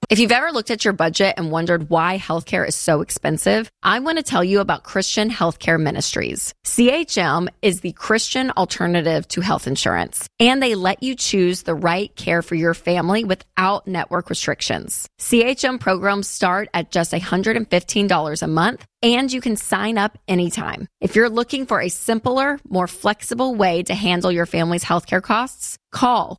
If you've ever looked at your budget and wondered why healthcare is so expensive, I want to tell you about Christian Healthcare Ministries. CHM is the Christian alternative to health insurance, and they let you choose the right care for your family without network restrictions. CHM programs start at just $115 a month, and you can sign up anytime. If you're looking for a simpler, more flexible way to handle your family's healthcare costs, call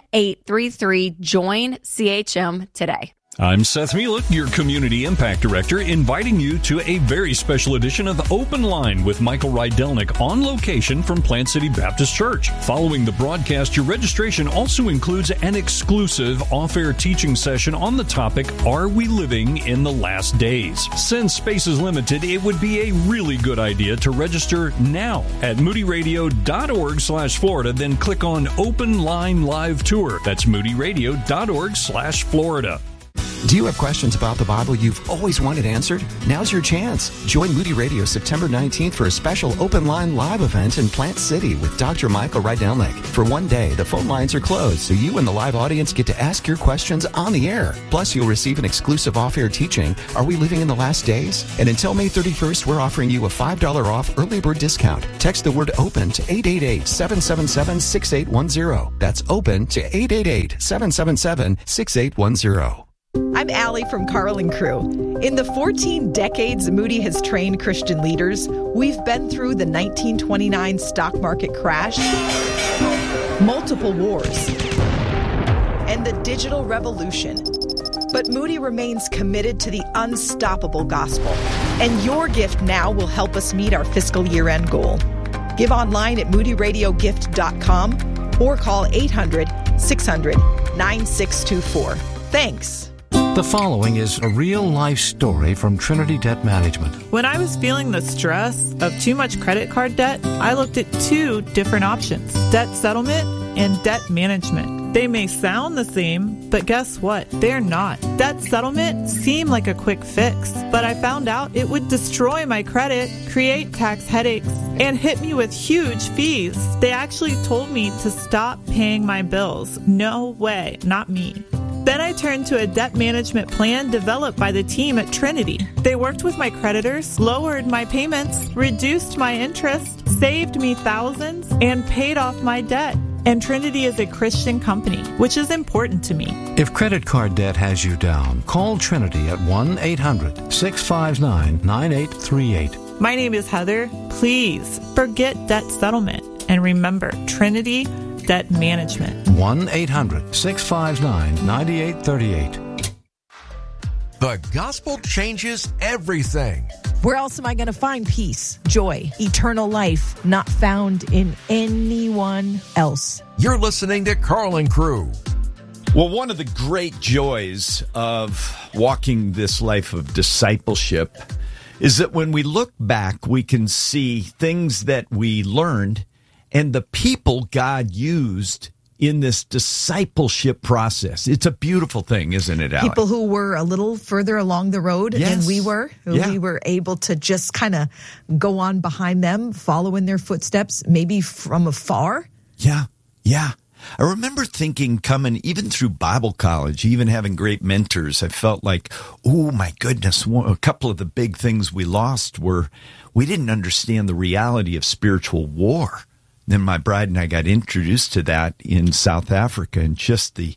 1-833-JOIN-CHM today. I'm Seth Mielek, your Community Impact Director, inviting you to a very special edition of Open Line with Michael Rydelnik on location from Plant City Baptist Church. Following the broadcast, your registration also includes an exclusive off-air teaching session on the topic, Are We Living in the Last Days? Since space is limited, it would be a really good idea to register now at moodyradio.org/Florida, then click on Open Line Live Tour. That's moodyradio.org/Florida. Do you have questions about the Bible you've always wanted answered? Now's your chance. Join Moody Radio September 19th for a special Open Line Live event in Plant City with Dr. Michael Rydelnik. For one day, the phone lines are closed, so you and the live audience get to ask your questions on the air. Plus, you'll receive an exclusive off-air teaching, Are We Living in the Last Days? And until May 31st, we're offering you a $5 off early bird discount. Text the word OPEN to 888-777-6810. That's OPEN to 888-777-6810. I'm Allie from Carl & Crew. In the 14 decades Moody has trained Christian leaders, we've been through the 1929 stock market crash, multiple wars, and the digital revolution. But Moody remains committed to the unstoppable gospel, and your gift now will help us meet our fiscal year-end goal. Give online at moodyradiogift.com or call 800-600-9624. Thanks. The following is a real-life story from Trinity Debt Management. When I was feeling the stress of too much credit card debt, I looked at two different options, debt settlement and debt management. They may sound the same, but guess what? They're not. Debt settlement seemed like a quick fix, but I found out it would destroy my credit, create tax headaches, and hit me with huge fees. They actually told me to stop paying my bills. No way, not me. Then I turned to a debt management plan developed by the team at Trinity. They worked with my creditors, lowered my payments, reduced my interest, saved me thousands, and paid off my debt. And Trinity is a Christian company, which is important to me. If credit card debt has you down, call Trinity at 1-800-659-9838. My name is Heather. Please forget debt settlement and remember Trinity Debt Management. 1-800-659-9838. The gospel changes everything. Where else am I going to find peace, joy, eternal life, not found in anyone else? You're listening to Carl & Crew. Well, one of the great joys of walking this life of discipleship is that when we look back, we can see things that we learned and the people God used in this discipleship process. It's a beautiful thing, isn't it, Allie? People who were a little further along the road than we were. Yeah. We were able to just kind of go on behind them, follow in their footsteps, maybe from afar. Yeah. I remember thinking coming, even through Bible college, even having great mentors, I felt like, oh my goodness, a couple of the big things we lost were we didn't understand the reality of spiritual war. Then my bride and I got introduced to that in South Africa, and just the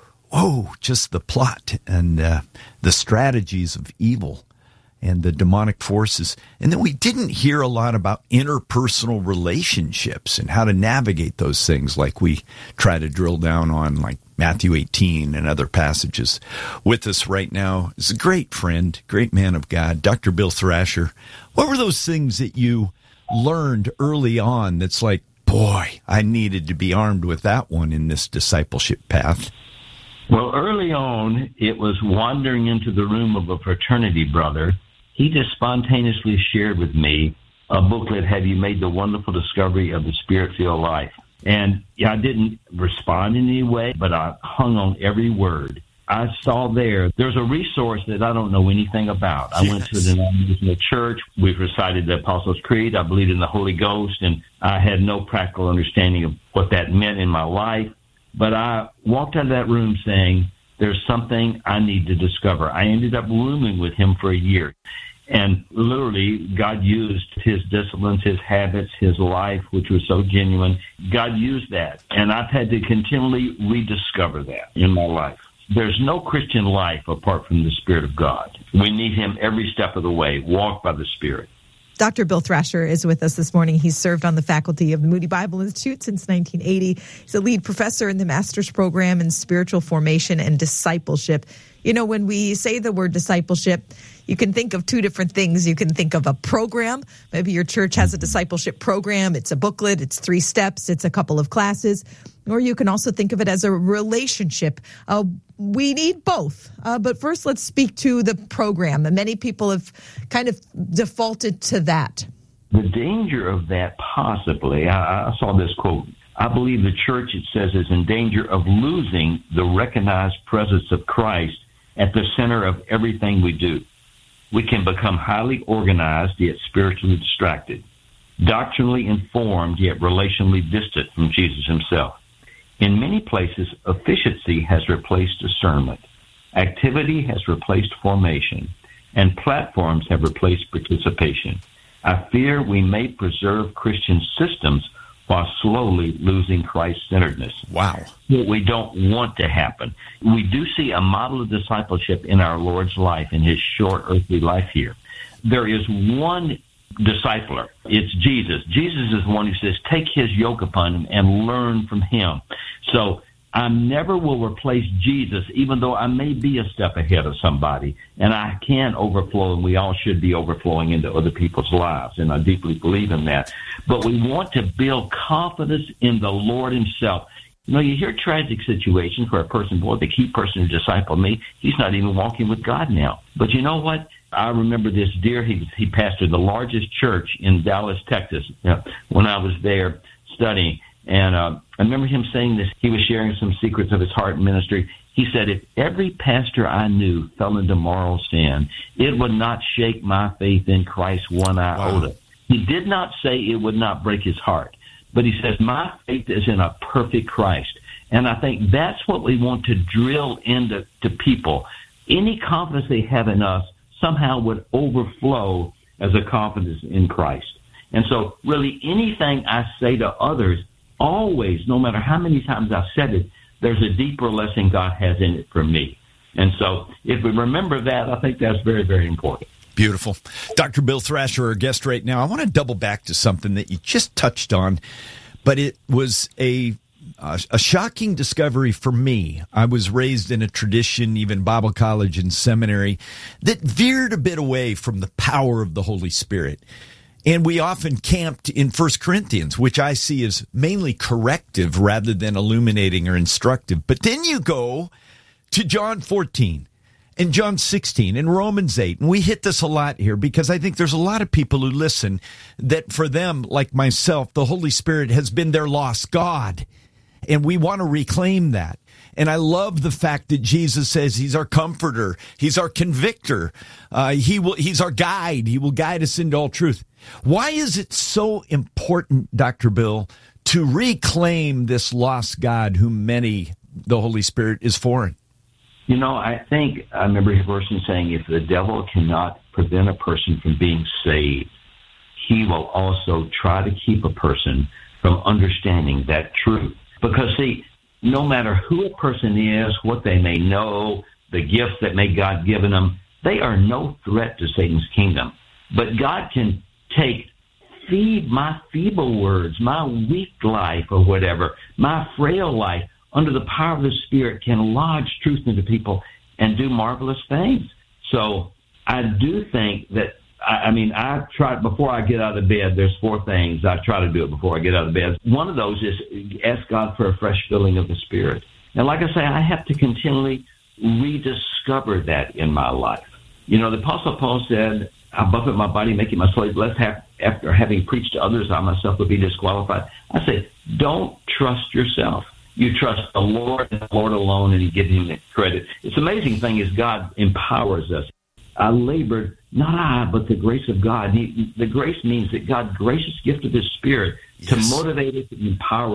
plot and the strategies of evil and the demonic forces. And then we didn't hear a lot about interpersonal relationships and how to navigate those things like we try to drill down on, like Matthew 18 and other passages. With us right now is a great friend, great man of God, Dr. Bill Thrasher. What were those things that you learned early on that's like, boy, I needed to be armed with that one in this discipleship path? Well, early on, it was wandering into the room of a fraternity brother. He just spontaneously shared with me a booklet, Have You Made the Wonderful Discovery of the Spirit-Filled Life? And I didn't respond in any way, but I hung on every word. I saw there's a resource that I don't know anything about. I went to the denominational church. We recited the Apostles' Creed. I believed in the Holy Ghost, and I had no practical understanding of what that meant in my life. But I walked out of that room saying, there's something I need to discover. I ended up rooming with him for a year. And literally, God used his disciplines, his habits, his life, which was so genuine. God used that. And I've had to continually rediscover that in my life. There's no Christian life apart from the Spirit of God. We need him every step of the way. Walk by the Spirit. Dr. Bill Thrasher is with us this morning. He's served on the faculty of the Moody Bible Institute since 1980. He's a lead professor in the master's program in spiritual formation and discipleship. You know, when we say the word discipleship, you can think of two different things. You can think of a program. Maybe your church has a discipleship program. It's a booklet. It's 3 steps. It's a couple of classes. Or you can also think of it as a relationship. We need both. But first, let's speak to the program. And many people have kind of defaulted to that. The danger of that possibly, I saw this quote, I believe the church, it says, is in danger of losing the recognized presence of Christ at the center of everything we do. We can become highly organized, yet spiritually distracted, doctrinally informed, yet relationally distant from Jesus himself. In many places, efficiency has replaced discernment, activity has replaced formation, and platforms have replaced participation. I fear we may preserve Christian systems while slowly losing Christ-centeredness. Wow. We don't want to happen. We do see a model of discipleship in our Lord's life, in his short earthly life here. There is one discipler. It's Jesus. Jesus is the one who says, take his yoke upon him and learn from him. So I never will replace Jesus, even though I may be a step ahead of somebody, and I can overflow, and we all should be overflowing into other people's lives, and I deeply believe in that. But we want to build confidence in the Lord himself. You know, you hear tragic situations where a person, boy, the key person who discipled me, he's not even walking with God now. But you know what? I remember this dear, he pastored the largest church in Dallas, Texas, when I was there studying. And I remember him saying this. He was sharing some secrets of his heart and ministry. He said, if every pastor I knew fell into moral sin, it would not shake my faith in Christ one iota. Wow. He did not say it would not break his heart, but he says, my faith is in a perfect Christ. And I think that's what we want to drill into people. Any confidence they have in us somehow would overflow as a confidence in Christ. And so really anything I say to others, always, no matter how many times I've said it, there's a deeper lesson God has in it for me. And so if we remember that, I think that's very, very important. Beautiful. Dr. Bill Thrasher, our guest right now. I want to double back to something that you just touched on, but it was a shocking discovery for me. I was raised in a tradition, even Bible college and seminary, that veered a bit away from the power of the Holy Spirit. And we often camped in 1 Corinthians, which I see as mainly corrective rather than illuminating or instructive. But then you go to John 14 and John 16 and Romans 8. And we hit this a lot here because I think there's a lot of people who listen that for them, like myself, the Holy Spirit has been their lost God. And we want to reclaim that. And I love the fact that Jesus says he's our comforter. He's our convictor. He's our guide. He will guide us into all truth. Why is it so important, Dr. Bill, to reclaim this lost God whom many, the Holy Spirit, is foreign? You know, I remember a person saying, if the devil cannot prevent a person from being saved, he will also try to keep a person from understanding that truth. Because, see, no matter who a person is, what they may know, the gifts that may God given them, they are no threat to Satan's kingdom. But God can feed my feeble words, my weak life or whatever, my frail life, under the power of the Spirit can lodge truth into people and do marvelous things. So I do think that, I try, before I get out of bed, there's 4 things. I try to do it before I get out of bed. One of those is ask God for a fresh filling of the Spirit. And like I say, I have to continually rediscover that in my life. You know, the Apostle Paul said, I buffet my body, make it my slave, lest after having preached to others, I myself would be disqualified. I say, don't trust yourself. You trust the Lord and the Lord alone, and you give him the credit. It's the amazing thing is God empowers us. I labored, not I, but the grace of God. The grace means that God gracious gift of his Spirit to motivate us and empower us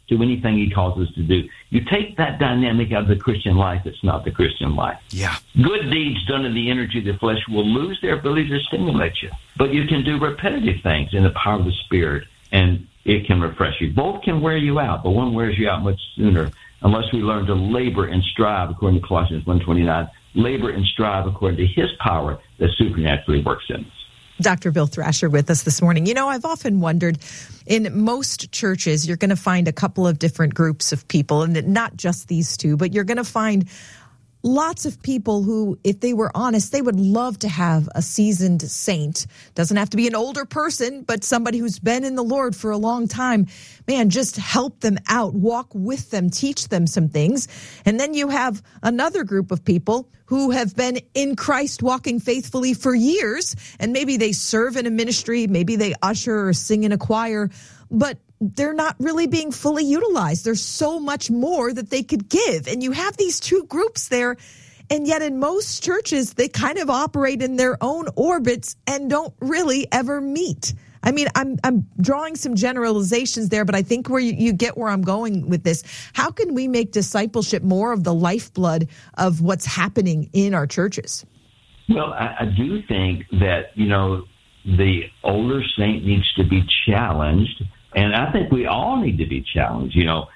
to anything he calls us to do. You take that dynamic out of the Christian life, it's not the Christian life. Yeah. Good deeds done in the energy of the flesh will lose their ability to stimulate you. But you can do repetitive things in the power of the Spirit, and it can refresh you. Both can wear you out, but one wears you out much sooner unless we learn to labor and strive, according to Colossians 1:29, labor and strive according to his power that supernaturally works in us. Dr. Bill Thrasher with us this morning. You know, I've often wondered, in most churches, you're going to find a couple of different groups of people, and not just these two, but you're going to find lots of people who, if they were honest, they would love to have a seasoned saint. Doesn't have to be an older person, but somebody who's been in the Lord for a long time. Man, just help them out, walk with them, teach them some things. And then you have another group of people who have been in Christ walking faithfully for years, and maybe they serve in a ministry, maybe they usher or sing in a choir, but they're not really being fully utilized. There's so much more that they could give. And you have these two groups there, and yet in most churches, they kind of operate in their own orbits and don't really ever meet. I mean, I'm drawing some generalizations there, but I think where you get where I'm going with this. How can we make discipleship more of the lifeblood of what's happening in our churches? Well, I do think that, you know, the older saint needs to be challenged, and I think we all need to be challenged. You know,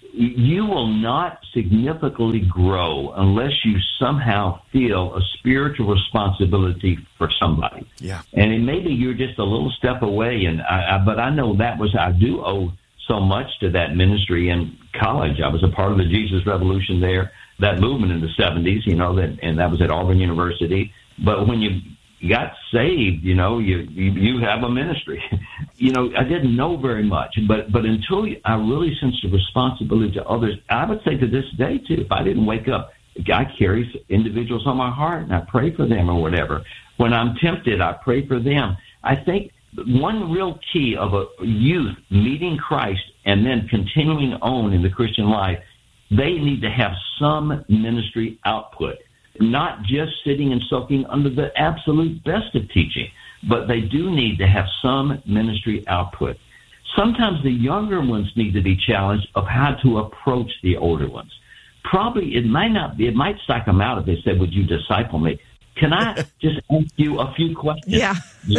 you will not significantly grow unless you somehow feel a spiritual responsibility for somebody. Yeah. And maybe you're just a little step away, but I know I do owe so much to that ministry in college. I was a part of the Jesus Revolution there, that movement in the 70s, you know, and that was at Auburn University. But when you got saved, you know, you have a ministry. You know, I didn't know very much, but until I really sensed the responsibility to others, I would say to this day, too, if I didn't wake up, God carries individuals on my heart, and I pray for them or whatever. When I'm tempted, I pray for them. I think one real key of a youth meeting Christ and then continuing on in the Christian life, they need to have some ministry output. Not just sitting and soaking under the absolute best of teaching, but they do need to have some ministry output. Sometimes the younger ones need to be challenged of how to approach the older ones. Probably it might psych them out if they said, "Would you disciple me?" Can I just ask you a few questions? Yeah.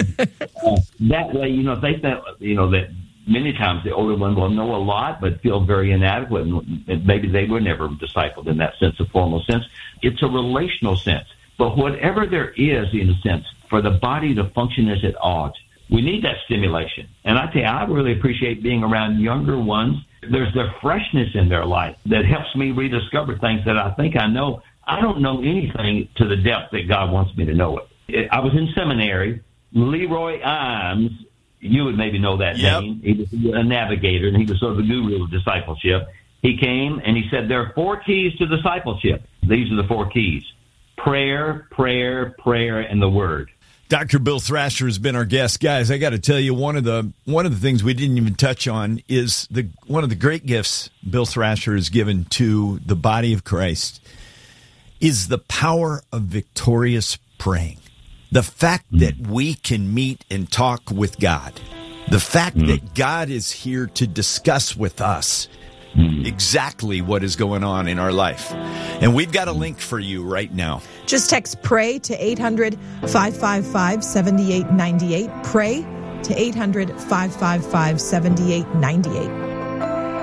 That way, you know, if they think, you know, that many times the older one will know a lot but feel very inadequate, and maybe they were never discipled in that sense, a formal sense. It's a relational sense. But whatever there is, in a sense, for the body to function as it ought, we need that stimulation. And I tell you, I really appreciate being around younger ones. There's the freshness in their life that helps me rediscover things that I think I know. I don't know anything to the depth that God wants me to know it. I was in seminary. Leroy Imes, you would maybe know that name. He was a navigator, and he was sort of the guru of discipleship. He came, and he said, there are 4 keys to discipleship. These are the 4 keys: prayer, prayer, prayer, and the Word. Dr. Bill Thrasher has been our guest. Guys, I got to tell you, one of the things we didn't even touch on is one of the great gifts Bill Thrasher has given to the body of Christ is the power of victorious praying. The fact that we can meet and talk with God. The fact that God is here to discuss with us exactly what is going on in our life. And we've got a link for you right now. Just text PRAY to 800-555-7898. PRAY to 800-555-7898.